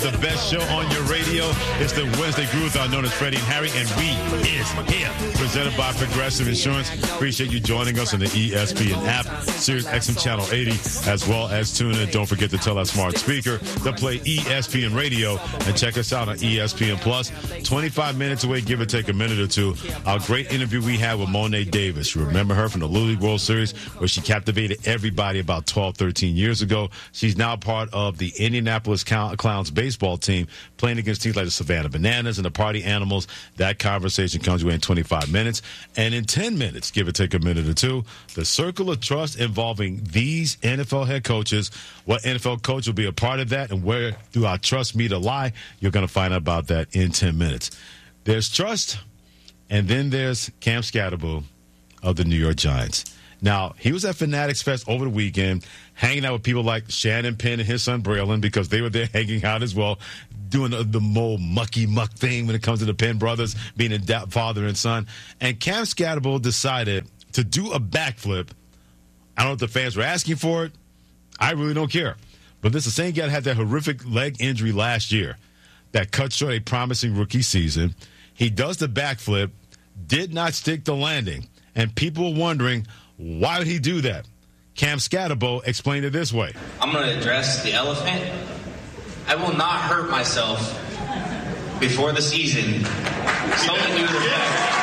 The best show on your radio is the Wednesday Groove, known as Freddie and Harry, and we is here. Presented by Progressive Insurance. Appreciate you joining us on the ESPN app, Sirius XM Channel 80, as well as tune in. Don't forget to tell that smart speaker to play ESPN Radio and check us out on ESPN Plus. 25 minutes away, give or take a minute or two. Our great interview we had with Mo'ne Davis. You remember her from the Little League World Series, where she captivated everybody about 12, 13 years ago. She's now part of the Indianapolis Clowns baseball team, playing against teams like the Savannah Bananas and the Party Animals. That conversation comes away in 25 minutes. And in 10 minutes, give or take a minute or two, the circle of trust involving these NFL head coaches. What NFL coach will be a part of that, and where do our trust meet or lie? You're going to find out about that in 10 minutes. There's trust, and then there's Cam Skattebo of the New York Giants. Now, he was at Fanatics Fest over the weekend, hanging out with people like Shannon Penn and his son Braylon, because they were there hanging out as well, doing the more mucky muck thing when it comes to the Penn brothers being a father and son. And Cam Skattebo decided to do a backflip. I don't know if the fans were asking for it. I really don't care. But this is the same guy that had that horrific leg injury last year that cut short a promising rookie season. He does the backflip, did not stick the landing, and people were wondering, why would he do that? Cam Skattebo explained it this way. I'm going to address the elephant. I will not hurt myself before the season solely due to the fact.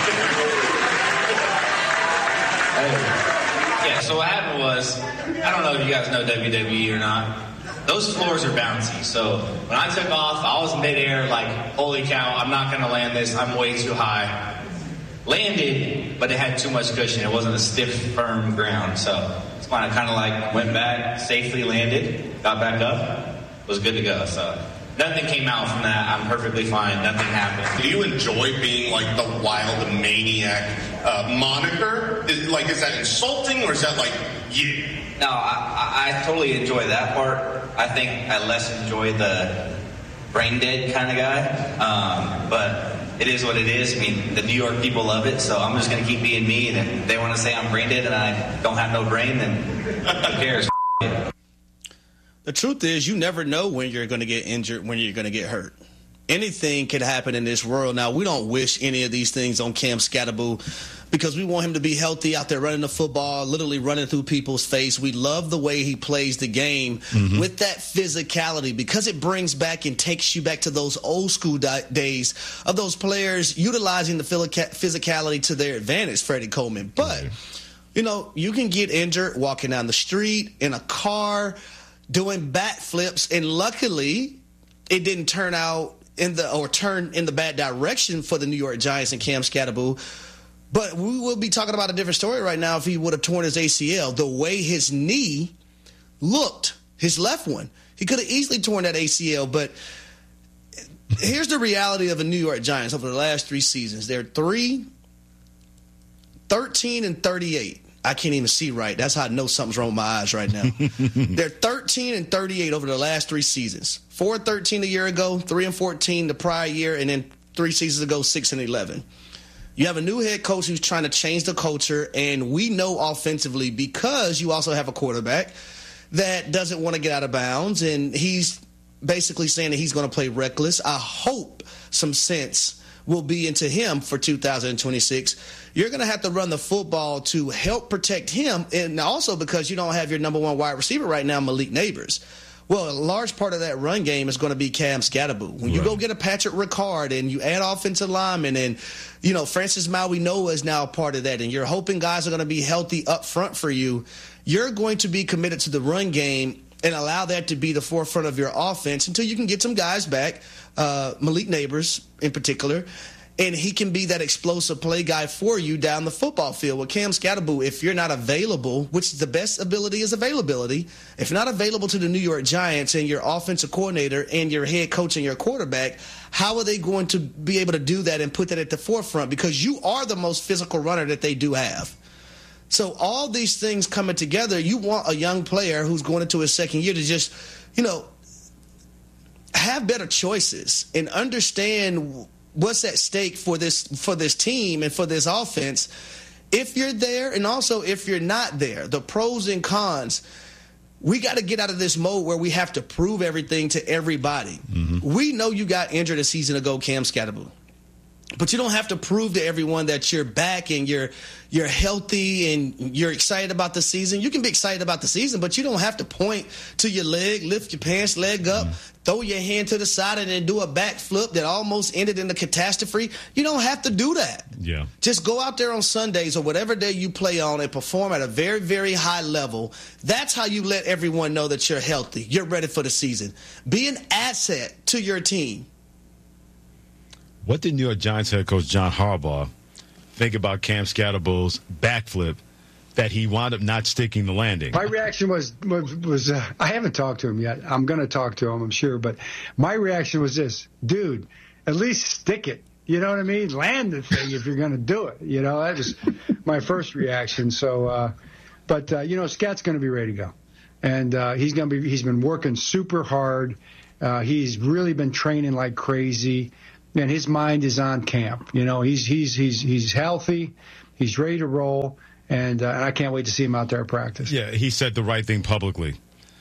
Yeah, so what happened was, I don't know if you guys know WWE or not. Those floors are bouncy. So when I took off, I was midair like, holy cow, I'm not going to land this. I'm way too high. Landed, but it had too much cushion. It wasn't a stiff, firm ground. So it's fine. I kind of like went back, safely landed, got back up, was good to go. So nothing came out from that. I'm perfectly fine. Nothing happened. Do you enjoy being like the wild maniac moniker? Is that insulting, or is that like you? No, I totally enjoy that part. I think I less enjoy the brain dead kind of guy. But it is what it is. I mean, the New York people love it, so I'm just going to keep being me. And if they want to say I'm brain dead and I don't have no brain, then who cares? The truth is, you never know when you're going to get injured, when you're going to get hurt. Anything could happen in this world. Now, we don't wish any of these things on Cam Skattebo because we want him to be healthy out there running the football, literally running through people's face. We love the way he plays the game with that physicality, because it brings back and takes you back to those old school days of those players utilizing the physicality to their advantage, Freddie Coleman. But, you can get injured walking down the street, in a car, doing backflips, and luckily it didn't turn in the bad direction for the New York Giants and Cam Skattebo. But we will be talking about a different story right now if he would have torn his ACL. The way his knee looked, his left one, he could have easily torn that ACL. But here's the reality of the New York Giants over the last 3 seasons. They're 13 and 38. I can't even see right. That's how I know something's wrong with my eyes right now. They're 13 and 38 over the last 3 seasons. 4-13 a year ago, 3-14 the prior year, and then 3 seasons ago, 6-11. You have a new head coach who's trying to change the culture, and we know offensively, because you also have a quarterback that doesn't want to get out of bounds, and he's basically saying that he's going to play reckless. I hope some sense will be into him for 2026. You're going to have to run the football to help protect him, and also because you don't have your number one wide receiver right now, Malik Nabers. Well, a large part of that run game is going to be Cam Skattebo. When you go get a Patrick Ricard and you add offensive linemen, and, Francis Maui Noah is now a part of that, and you're hoping guys are going to be healthy up front for you, you're going to be committed to the run game and allow that to be the forefront of your offense until you can get some guys back, Malik Nabers in particular, and he can be that explosive play guy for you down the football field. With Cam Skattebo, if you're not available, which the best ability is availability, if you're not available to the New York Giants and your offensive coordinator and your head coach and your quarterback, how are they going to be able to do that and put that at the forefront? Because you are the most physical runner that they do have. So all these things coming together, you want a young player who's going into his second year to just, have better choices and understand what's at stake for this team and for this offense. If you're there, and also if you're not there, the pros and cons. we got to get out of this mode where we have to prove everything to everybody. We know you got injured a season ago, Cam Scatterbo. But you don't have to prove to everyone that you're back and you're healthy and you're excited about the season. You can be excited about the season, but you don't have to point to your leg, lift your pants leg up, throw your hand to the side, and then do a backflip that almost ended in a catastrophe. You don't have to do that. Yeah. Just go out there on Sundays or whatever day you play on and perform at a very, very high level. That's how you let everyone know that you're healthy. You're ready for the season. Be an asset to your team. What did New York Giants head coach John Harbaugh think about Cam Scatterbo's backflip that he wound up not sticking the landing? My reaction was I haven't talked to him yet. I'm going to talk to him, I'm sure. But my reaction was this: dude, at least stick it. You know what I mean? Land the thing if you're going to do it. You know, that was my first reaction. So, Scat's going to be ready to go, and he's been working super hard. He's really been training like crazy. And his mind is on camp. You know, he's healthy, he's ready to roll, and I can't wait to see him out there at practice. Yeah, he said the right thing publicly.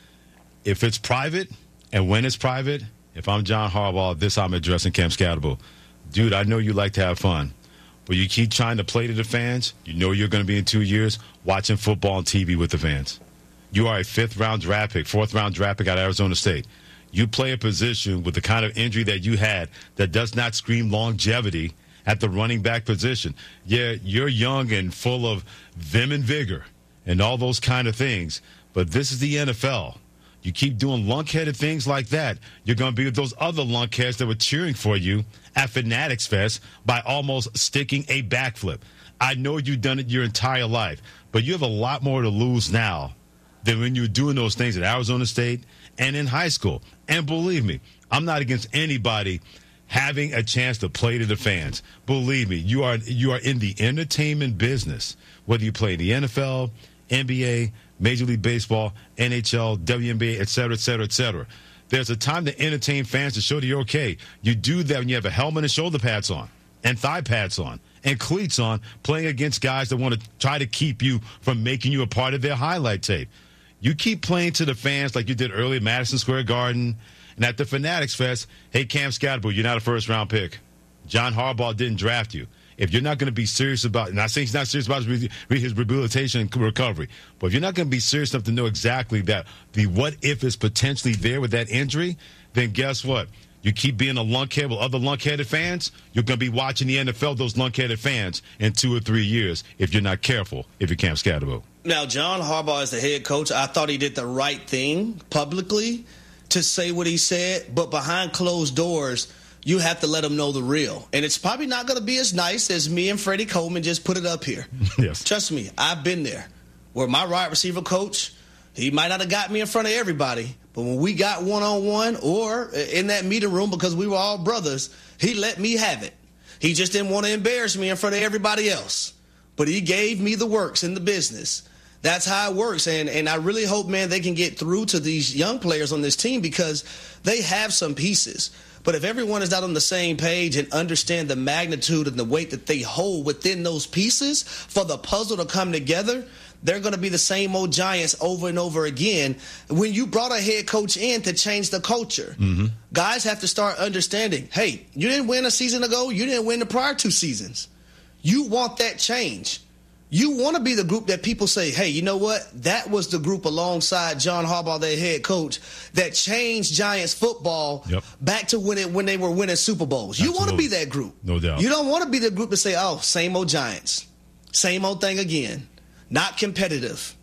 If it's private, and when it's private, if I'm John Harbaugh, this I'm addressing Cam Scatterbo. Dude, I know you like to have fun, but you keep trying to play to the fans. You know you're going to be in 2 years watching football on TV with the fans. You are a 4th-round draft pick out of Arizona State. You play a position with the kind of injury that you had that does not scream longevity at the running back position. Yeah, you're young and full of vim and vigor and all those kind of things, but this is the NFL. You keep doing lunk-headed things like that, you're going to be with those other lunkheads that were cheering for you at Fanatics Fest by almost sticking a backflip. I know you've done it your entire life, but you have a lot more to lose now than when you were doing those things at Arizona State and in high school. And believe me, I'm not against anybody having a chance to play to the fans. Believe me, you are in the entertainment business, whether you play in the NFL, NBA, Major League Baseball, NHL, WNBA, et cetera, et cetera, et cetera. There's a time to entertain fans to show that you're okay. You do that when you have a helmet and shoulder pads on and thigh pads on and cleats on, playing against guys that want to try to keep you from making you a part of their highlight tape. You keep playing to the fans like you did earlier at Madison Square Garden and at the Fanatics Fest. Hey, Cam Scatterbo, you're not a first-round pick. John Harbaugh didn't draft you. If you're not going to be serious about it, not saying he's not serious about his rehabilitation and recovery, but if you're not going to be serious enough to know exactly that the what if is potentially there with that injury, then guess what? You keep being a lunkhead with other lunkheaded fans, you're going to be watching the NFL, those lunkheaded fans, in 2 or 3 years if you're not careful, if you're Cam Scatterbo. Now, John Harbaugh is the head coach. I thought he did the right thing publicly to say what he said, but behind closed doors, you have to let him know the real. And it's probably not going to be as nice as me and Freddie Coleman just put it up here. Yes. Trust me, I've been there. Where my wide receiver coach, he might not have got me in front of everybody, but when we got one-on-one or in that meeting room because we were all brothers, he let me have it. He just didn't want to embarrass me in front of everybody else. But he gave me the works in the business. That's how it works. And I really hope, man, they can get through to these young players on this team because they have some pieces. But if everyone is not on the same page and understand the magnitude and the weight that they hold within those pieces for the puzzle to come together, they're going to be the same old Giants over and over again. When you brought a head coach in to change the culture, guys have to start understanding, hey, you didn't win a season ago. You didn't win the prior 2 seasons. You want that change. You want to be the group that people say, hey, you know what? That was the group alongside John Harbaugh, their head coach, that changed Giants football back to when they were winning Super Bowls. You want to be that group. No doubt. You don't want to be the group to say, oh, same old Giants. Same old thing again. Not competitive.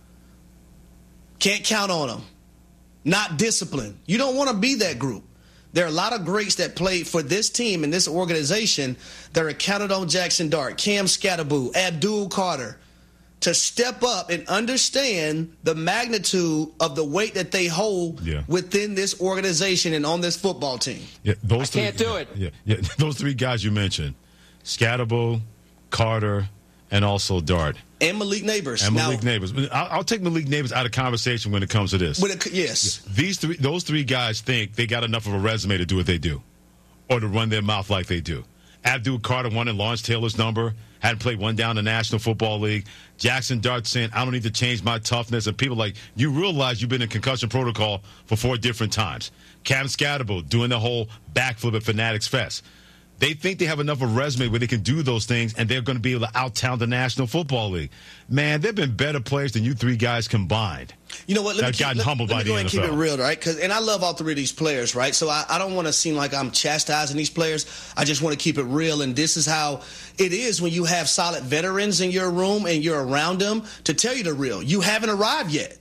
Can't count on them. Not disciplined. You don't want to be that group. There are a lot of greats that played for this team and this organization that are counted on Jackson Dart, Cam Scatterbo, Abdul Carter, to step up and understand the magnitude of the weight that they hold within this organization and on this football team. Yeah, can't do it. Yeah, those 3 guys you mentioned, Scatterbo, Carter, and also Dart. And Malik Neighbors. Neighbors. I'll take Malik Neighbors out of conversation when it comes to this. Yes. Those 3 guys think they got enough of a resume to do what they do or to run their mouth like they do. Abdul Carter wanted Lawrence Taylor's number, hadn't played one down in the National Football League. Jackson Dart saying, I don't need to change my toughness. And people like, you realize you've been in concussion protocol for 4 different times. Cam Scatterbo doing the whole backflip at Fanatics Fest. They think they have enough of a resume where they can do those things, and they're going to be able to out-town the National Football League. Man, there have been better players than you 3 guys combined. You know what? Let me go ahead and keep it real, right? And I love all 3 of these players, right? So I don't want to seem like I'm chastising these players. I just want to keep it real, and this is how it is when you have solid veterans in your room and you're around them. To tell you the real, you haven't arrived yet.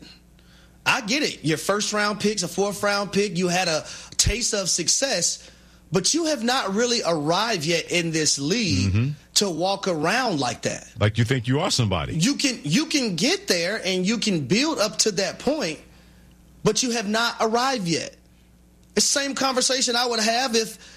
I get it. Your first-round pick's a 4th-round pick. You had a taste of success, but you have not really arrived yet in this league to walk around like that. Like you think you are somebody. You can get there and you can build up to that point, but you have not arrived yet. It's the same conversation I would have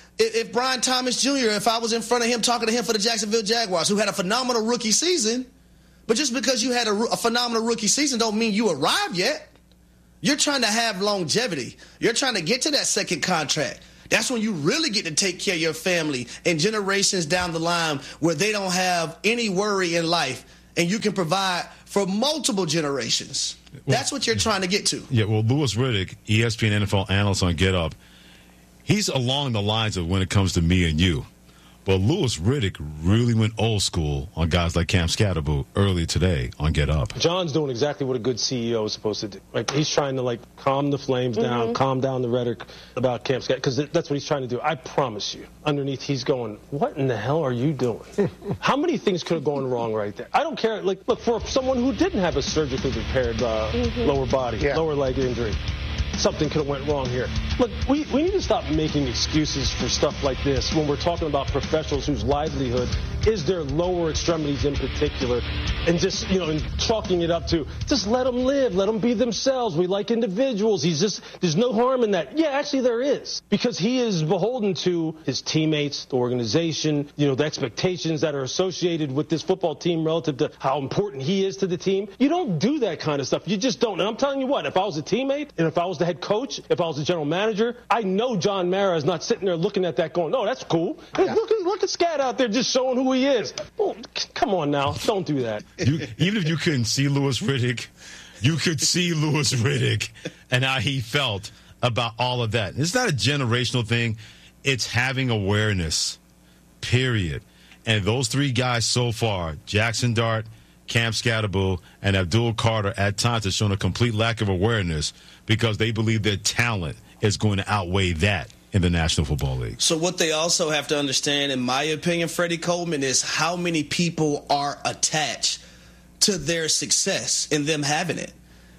if Brian Thomas Jr., if I was in front of him talking to him for the Jacksonville Jaguars, who had a phenomenal rookie season. But just because you had a phenomenal rookie season don't mean you arrived yet. You're trying to have longevity. You're trying to get to that second contract. That's when you really get to take care of your family and generations down the line where they don't have any worry in life, and you can provide for multiple generations. That's what you're trying to get to. Yeah, well, Louis Riddick, ESPN NFL analyst on Get Up, he's along the lines of when it comes to me and you. But Louis Riddick really went old school on guys like Cam Scatterbo earlier today on Get Up. John's doing exactly what a good CEO is supposed to do. Like, he's trying to calm the flames down, calm down the rhetoric about Cam Scatterbo, because that's what he's trying to do. I promise you, underneath he's going, what in the hell are you doing? How many things could have gone wrong right there? I don't care. Look, for someone who didn't have a surgically repaired lower body, lower leg injury, something could have went wrong here. Look, we need to stop making excuses for stuff like this when we're talking about professionals whose livelihood is their lower extremities in particular, and just, and chalking it up to just let them live, let them be themselves. We like individuals. There's no harm in that. Yeah, actually there is, because he is beholden to his teammates, the organization, the expectations that are associated with this football team relative to how important he is to the team. You don't do that kind of stuff. You just don't. And I'm telling you what, if I was a teammate and if I was the head coach, if I was the general manager, I know John Mara is not sitting there looking at that going, oh, that's cool. Yeah. Look at Scat out there just showing who he is. Well, come on now. Don't do that. Even if you couldn't see Louis Riddick, you could see Louis Riddick and how he felt about all of that. It's not a generational thing. It's having awareness, period. And those 3 guys so far, Jackson Dart, Cam Scatterbo, and Abdul Carter, at times have shown a complete lack of awareness because they believe their talent is going to outweigh that in the National Football League. So what they also have to understand, in my opinion, Freddie Coleman, is how many people are attached to their success and them having it.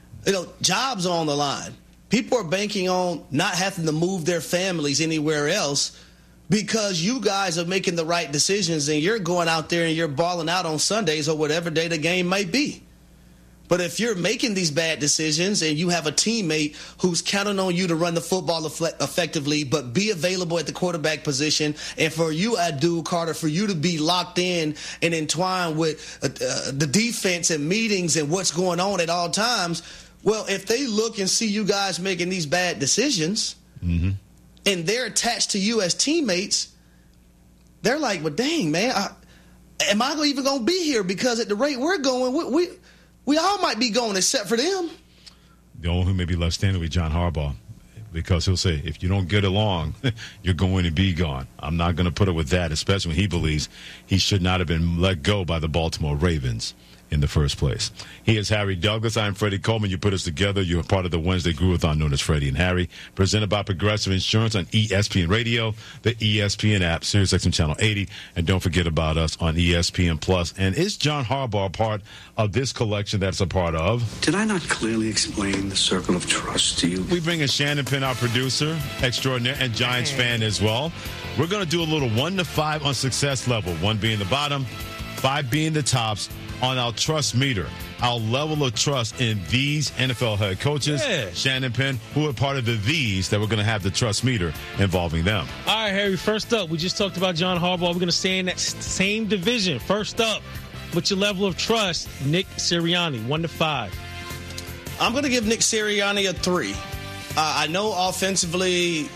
Jobs are on the line. People are banking on not having to move their families anywhere else because you guys are making the right decisions and you're going out there and you're balling out on Sundays or whatever day the game may be. But if you're making these bad decisions and you have a teammate who's counting on you to run the football effectively but be available at the quarterback position, and for you, Abdul Carter, for you to be locked in and entwined with the defense and meetings and what's going on at all times, well, if they look and see you guys making these bad decisions and they're attached to you as teammates, they're like, well, dang, man, am I even going to be here? Because at the rate we're going, we all might be going except for them. The only who may be left standing with John Harbaugh, because he'll say, if you don't get along, you're going to be gone. I'm not going to put up with that, especially when he believes he should not have been let go by the Baltimore Ravens in the first place. He is Harry Douglas. I'm Freddie Coleman. You put us together. You're a part of the Wednesday Groove-a-thon known as Freddie and Harry, presented by Progressive Insurance on ESPN Radio, the ESPN app, SiriusXM Channel 80, and don't forget about us on ESPN Plus. And is John Harbaugh part of this collection that's a part of? Did I not clearly explain the circle of trust to you? We bring in Shannon Penn, our producer extraordinaire and Giants fan as well. We're going to do a little 1 to 5 on success level, 1 being the bottom, 5 being the tops, on our trust meter, our level of trust in these NFL head coaches, Shannon Penn, who are part of these that we're going to have the trust meter involving them. All right, Harry, first up, we just talked about John Harbaugh. We're going to stay in that same division. First up, what's your level of trust? Nick Sirianni, 1 to 5. I'm going to give Nick Sirianni a 3. I know offensively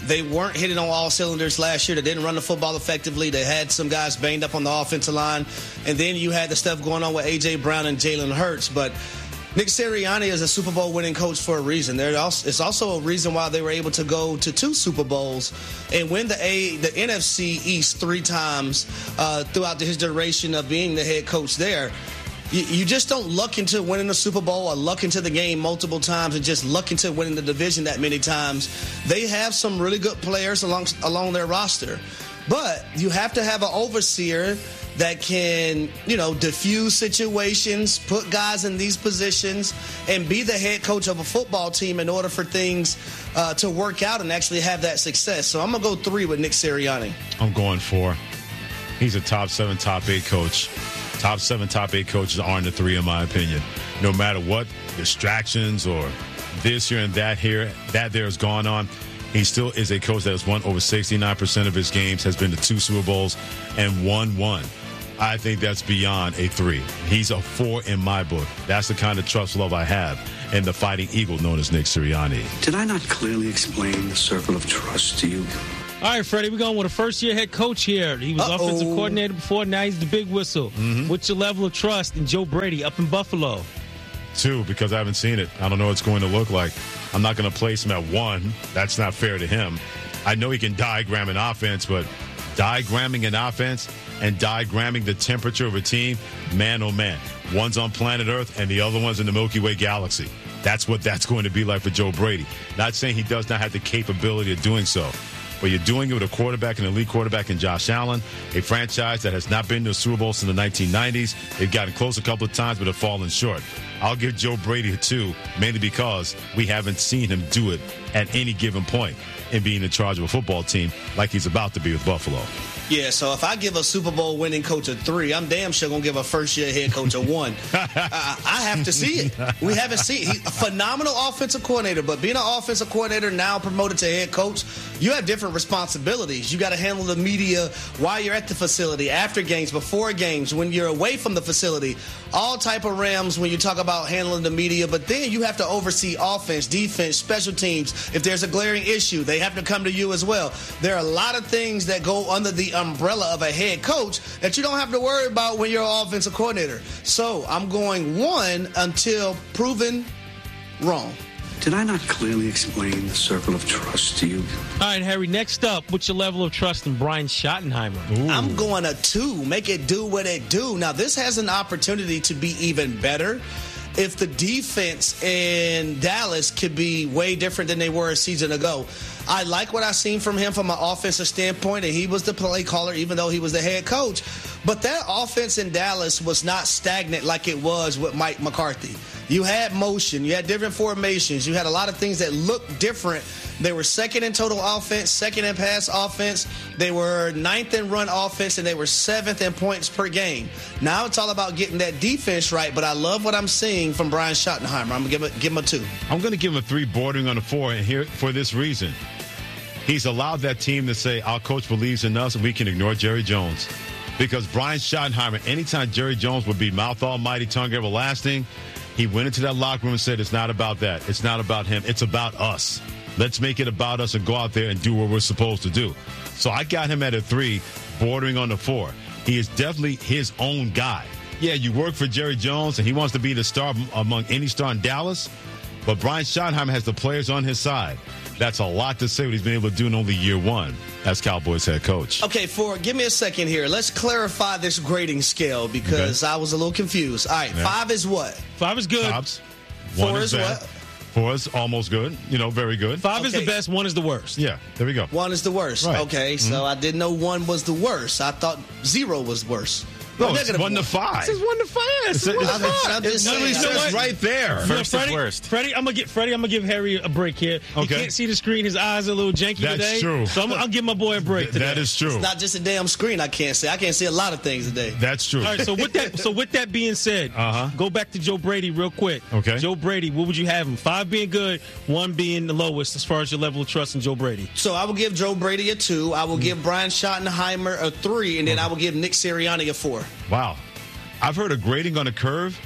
They weren't hitting on all cylinders last year. They didn't run the football effectively. They had some guys banged up on the offensive line. And then you had the stuff going on with A.J. Brown and Jalen Hurts. But Nick Sirianni is a Super Bowl winning coach for a reason. It's also a reason why they were able to go to 2 Super Bowls and win the NFC East 3 times throughout his duration of being the head coach there. You just don't luck into winning the Super Bowl or luck into the game multiple times and just luck into winning the division that many times. They have some really good players along their roster. But you have to have an overseer that can, diffuse situations, put guys in these positions, and be the head coach of a football team in order for things to work out and actually have that success. So I'm going to go 3 with Nick Sirianni. I'm going 4. He's a top 7, top 8 coach. Top 7, top 8 coaches aren't the 3, in my opinion. No matter what distractions or this here and that there has gone on, he still is a coach that has won over 69% of his games, has been to 2 Super Bowls, and won 1. I think that's beyond a 3. He's a 4 in my book. That's the kind of trust love I have in the Fighting Eagle known as Nick Sirianni. Did I not clearly explain the circle of trust to you? All right, Freddie, we're going with a first-year head coach here. He was offensive coordinator before. Now he's the big whistle. Mm-hmm. What's your level of trust in Joe Brady up in Buffalo? 2, because I haven't seen it. I don't know what it's going to look like. I'm not going to place him at 1. That's not fair to him. I know he can diagram an offense, but diagramming an offense and diagramming the temperature of a team, man, oh, man. One's on planet Earth and the other one's in the Milky Way galaxy. That's what that's going to be like for Joe Brady. Not saying he does not have the capability of doing so, but you're doing it with a quarterback, an elite quarterback in Josh Allen, a franchise that has not been to a Super Bowl since the 1990s. They've gotten close a couple of times, but have fallen short. I'll give Joe Brady a 2, mainly because we haven't seen him do it at any given point in being in charge of a football team like he's about to be with Buffalo. Yeah, so if I give a Super Bowl winning coach a 3, I'm damn sure going to give a first-year head coach a 1. I have to see it. We haven't seen it. He's a phenomenal offensive coordinator, but being an offensive coordinator now promoted to head coach, you have different responsibilities. You got to handle the media while you're at the facility, after games, before games, when you're away from the facility, all type of realms when you talk about handling the media. But then you have to oversee offense, defense, special teams. If there's a glaring issue, they have to come to you as well. There are a lot of things that go under the umbrella of a head coach that you don't have to worry about when you're an offensive coordinator. So I'm going 1 until proven wrong. Did I not clearly explain the circle of trust to you? All right, Harry, next up, what's your level of trust in Brian Schottenheimer? Ooh. I'm going a 2. Make it do what it do. Now, this has an opportunity to be even better if the defense in Dallas could be way different than they were a season ago. I like what I've seen from him from an offensive standpoint, and he was the play caller even though he was the head coach. But that offense in Dallas was not stagnant like it was with Mike McCarthy. You had motion. You had different formations. You had a lot of things that looked different. They were second in total offense, second in pass offense. They were 9th in run offense, and they were 7th in points per game. Now it's all about getting that defense right, but I love what I'm seeing from Brian Schottenheimer. I'm going to give him a 2. I'm going to give him a 3 bordering on a 4, and here for this reason. He's allowed that team to say, our coach believes in us, and we can ignore Jerry Jones. Because Brian Schottenheimer, anytime Jerry Jones would be mouth almighty, tongue everlasting, he went into that locker room and said, it's not about that. It's not about him. It's about us. Let's make it about us and go out there and do what we're supposed to do. So I got him at a 3, bordering on the 4. He is definitely his own guy. Yeah, you work for Jerry Jones, and he wants to be the star among any star in Dallas. But Brian Schottenheimer has the players on his side. That's a lot to say what he's been able to do in only year 1 as Cowboys head coach. Okay, give me a second here. Let's clarify this grading scale because I was a little confused. All right, 5 is what? 5 is good. Tops. 4 is what? 4 is almost good. Very good. 5 is the best. 1 is the worst. Yeah, there we go. 1 is the worst. Right. Okay, so I didn't know 1 was the worst. I thought 0 was worse. No, it's 1 to 5. This is 1 to 5. This is 1 to 5. It literally says right there. First is worst. Freddie, I'm gonna give Harry a break here. Okay. He can't see the screen. His eyes are a little janky today. That's true. So I'll give my boy a break today. That is true. It's not just a damn screen I can't see. I can't see a lot of things today. That's true. All right, so with that being said, go back to Joe Brady real quick. Okay. Joe Brady, what would you have him? 5 being good, 1 being the lowest as far as your level of trust in Joe Brady. So I will give Joe Brady a 2. I will give Brian Schottenheimer a 3, and then I will give Nick Sirianni a 4. Wow. I've heard a grading on a curve.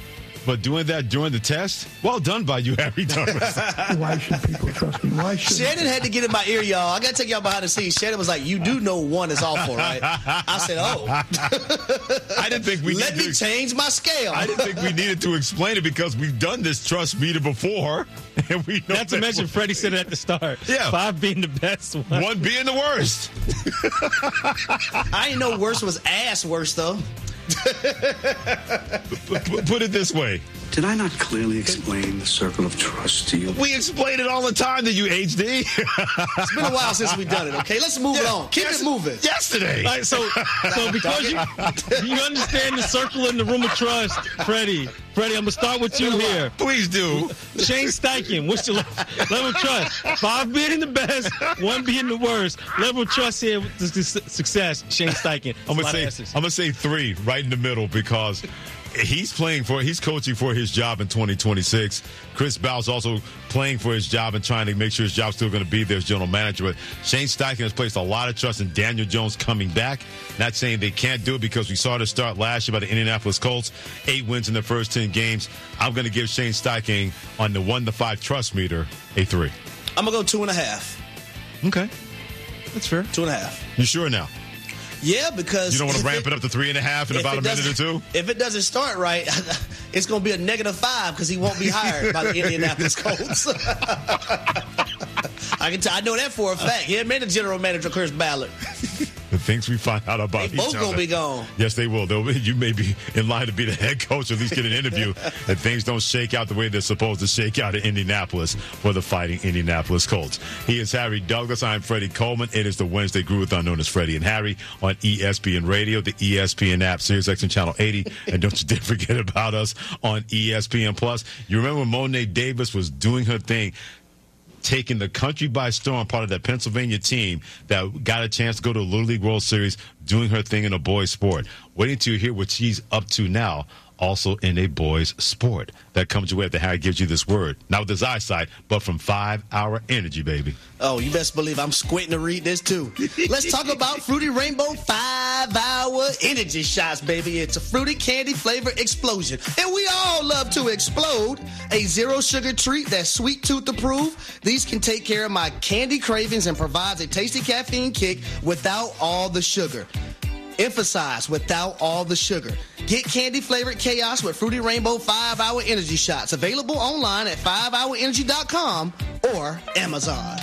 But doing that during the test, well done by you, Harry Douglas. Why should people trust me? Why should Shannon had to get in my ear, y'all. I got to take y'all behind the scenes. Shannon was like, you do know one is awful, right? I said, oh. I didn't think we Let me change my scale. I didn't think we needed to explain it because we've done this trust meter before. And we know Not to mention, Freddie said it at the start. Yeah. 5 being the best. One being the worst. I didn't know worse was ass worse, though. Put it this way. Did I not clearly explain the circle of trust to you? We explain it all the time to you, HD. It's been a while since we've done it, okay? Let's move it on. Keep it moving. Yesterday. All right, so because you understand the circle in the room of trust, Freddie, I'm going to start with you here. Please do. Shane Steichen, what's your level of trust? 5 being the best, 1 being the worst. Level of trust here with the success, Shane Steichen. I'm gonna say 3 right in the middle because he's coaching for his job in 2026. Chris Bowles also playing for his job and trying to make sure his job's still going to be there as general manager. But Shane Steichen has placed a lot of trust in Daniel Jones coming back. Not saying they can't do it because we saw the start last year by the Indianapolis Colts. 8 wins in the first 10 games. I'm going to give Shane Steichen on the 1 to 5 trust meter a 3. I'm going to go 2.5. Okay. That's fair. 2.5. You sure now? Yeah, because you don't want to ramp it up to 3.5 in about a minute or two? If it doesn't start right, it's going to be a -5 because he won't be hired by the Indianapolis Colts. I know that for a fact. Him and the general manager, Chris Ballard. The things we find out about each other. Both going to be gone. Yes, they will. You may be in line to be the head coach or at least get an interview if things don't shake out the way they're supposed to shake out in Indianapolis for the Fighting Indianapolis Colts. He is Harry Douglas. I'm Freddie Coleman. It is the Wednesday Groove-a-thon known as Freddie and Harry on ESPN Radio, the ESPN app, SiriusXM Channel 80. And don't you dare forget about us on ESPN Plus. You remember when Mo'ne Davis was doing her thing, taking the country by storm, part of that Pennsylvania team that got a chance to go to the Little League World Series, doing her thing in a boys' sport. Waiting to hear what she's up to now, also in a boys' sport. That comes your way after Harry gives you this word. Not with his eyesight, but from 5 Hour Energy, baby. Oh, you best believe I'm squinting to read this, too. Let's talk about Fruity Rainbow 5 Hour Energy Shots, baby. It's a fruity candy flavor explosion. And we all love to explode. A zero-sugar treat that's sweet tooth approved. These can take care of my candy cravings and provides a tasty caffeine kick without all the sugar. Emphasize, without all the sugar. Get candy-flavored chaos with Fruity Rainbow 5 Hour Energy Shots. Available online at 5hourenergy.com or Amazon.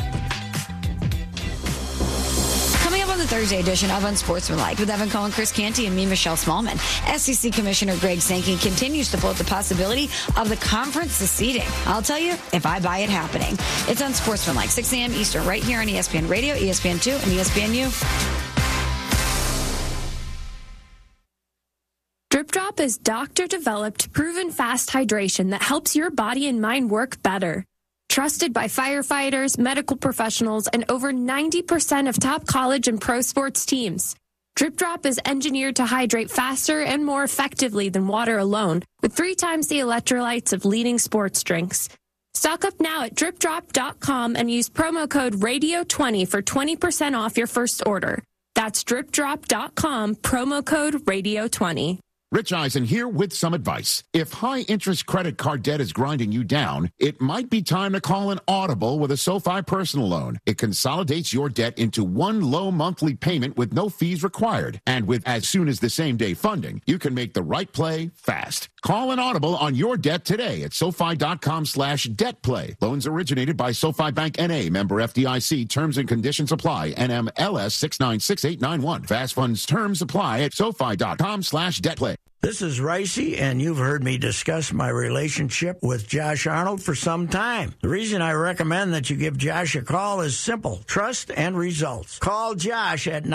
Coming up on the Thursday edition of Unsportsmanlike with Evan Cohen, Chris Canty, and me, Michelle Smallman, SEC Commissioner Greg Sankey continues to float the possibility of the conference seceding. I'll tell you if I buy it happening. It's Unsportsmanlike, 6 a.m. Eastern, right here on ESPN Radio, ESPN2, and ESPNU. Drip Drop is doctor-developed, proven fast hydration that helps your body and mind work better. Trusted by firefighters, medical professionals, and over 90% of top college and pro sports teams. Drip Drop is engineered to hydrate faster and more effectively than water alone, with 3 times the electrolytes of leading sports drinks. Stock up now at dripdrop.com and use promo code RADIO20 for 20% off your first order. That's dripdrop.com, promo code RADIO20. Rich Eisen here with some advice. If high-interest credit card debt is grinding you down, it might be time to call an Audible with a SoFi personal loan. It consolidates your debt into one low monthly payment with no fees required. And with as soon as the same-day funding, you can make the right play fast. Call an Audible on your debt today at SoFi.com/debtplay. Loans originated by SoFi Bank N.A., member FDIC. Terms and conditions apply. NMLS 696891. Fast funds terms apply at SoFi.com/debtplay. This is Ricey, and you've heard me discuss my relationship with Josh Arnold for some time. The reason I recommend that you give Josh a call is simple: trust and results. Call Josh at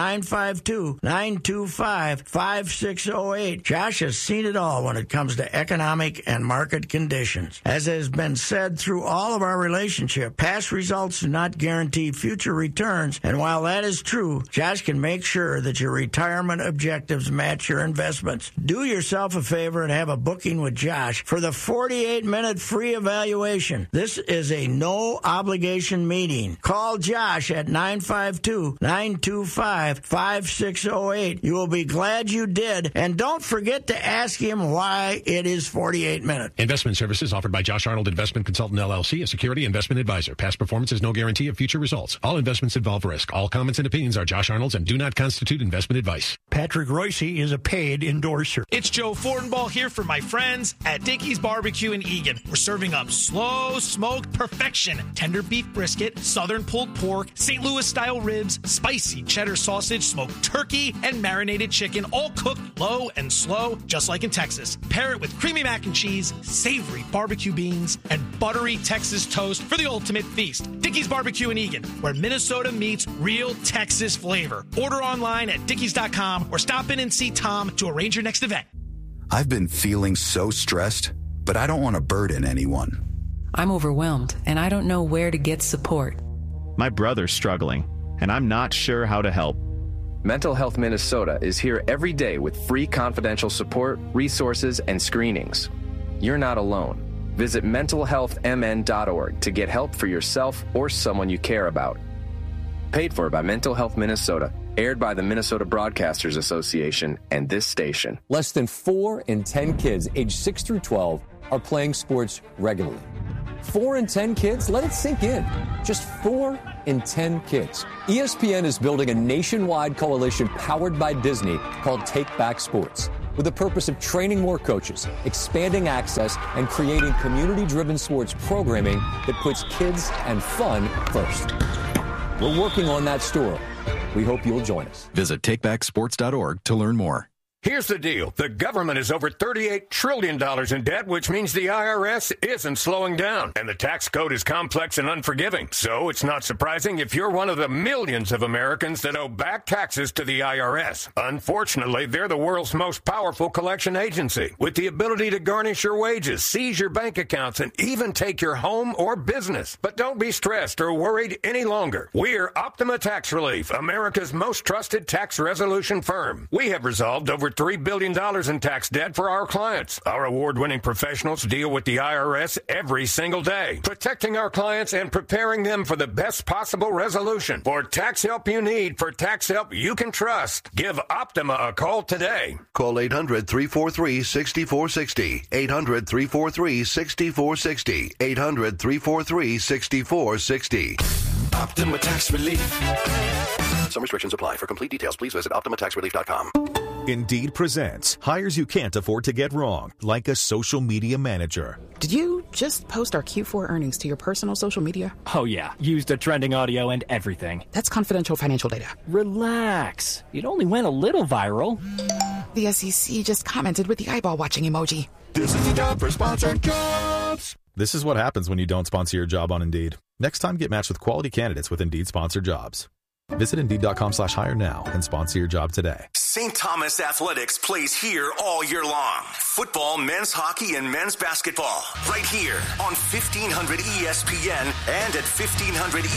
952-925-5608. Josh has seen it all when it comes to economic and market conditions. As has been said through all of our relationship, past results do not guarantee future returns, and while that is true, Josh can make sure that your retirement objectives match your investments. Do your yourself a favor and have a booking with Josh for the 48-minute free evaluation. This is a no-obligation meeting. Call Josh at 952-925-5608. You will be glad you did, and don't forget to ask him why it is 48 minutes. Investment services offered by Josh Arnold Investment Consultant LLC, a security investment advisor. Past performance is no guarantee of future results. All investments involve risk. All comments and opinions are Josh Arnold's and do not constitute investment advice. Patrick Royce is a paid endorser. It's Joe Fortenbaugh here for my friends at Dickey's Barbecue in Eagan. We're serving up slow smoked perfection, tender beef brisket, southern pulled pork, St. Louis style ribs, spicy cheddar sausage, smoked turkey, and marinated chicken, all cooked low and slow, just like in Texas. Pair it with creamy mac and cheese, savory barbecue beans, and buttery Texas toast for the ultimate feast. Dickey's Barbecue in Eagan, where Minnesota meets real Texas flavor. Order online at dickeys.com or stop in and see Tom to arrange your next event. I've been feeling so stressed, but I don't want to burden anyone. I'm overwhelmed, and I don't know where to get support. My brother's struggling, and I'm not sure how to help. Mental Health Minnesota is here every day with free confidential support, resources, and screenings. You're not alone. Visit mentalhealthmn.org to get help for yourself or someone you care about. Paid for by Mental Health Minnesota. Aired by the Minnesota Broadcasters Association and this station. Less than 4 in 10 kids aged 6 through 12 are playing sports regularly. 4 in 10 kids? Let it sink in. Just 4 in 10 kids. ESPN is building a nationwide coalition powered by Disney called Take Back Sports, with the purpose of training more coaches, expanding access, and creating community-driven sports programming that puts kids and fun first. We're working on that story. We hope you'll join us. Visit takebacksports.org to learn more. Here's the deal. The government is over $38 trillion in debt, which means the IRS isn't slowing down. And the tax code is complex and unforgiving. So it's not surprising if you're one of the millions of Americans that owe back taxes to the IRS. Unfortunately, they're the world's most powerful collection agency, with the ability to garnish your wages, seize your bank accounts, and even take your home or business. But don't be stressed or worried any longer. We're Optima Tax Relief, America's most trusted tax resolution firm. We have resolved over $3 billion in tax debt for our clients. Our award-winning professionals deal with the IRS every single day, protecting our clients and preparing them for the best possible resolution. For tax help you need, for tax help you can trust, give Optima a call today. Call 800-343-6460. 800-343-6460. 800-343-6460. Optima Tax Relief. Some restrictions apply. For complete details, please visit OptimaTaxRelief.com. Indeed presents hires you can't afford to get wrong, like a social media manager. Did you just post our Q4 earnings to your personal social media? Oh, yeah. Used the trending audio and everything. That's confidential financial data. Relax. It only went a little viral. The SEC just commented with the eyeball-watching emoji. This is the job for sponsored jobs. This is what happens when you don't sponsor your job on Indeed. Next time, get matched with quality candidates with Indeed sponsored jobs. Visit Indeed.com/hire now and sponsor your job today. St. Thomas Athletics plays here all year long. Football, men's hockey, and men's basketball. Right here on 1500 ESPN and at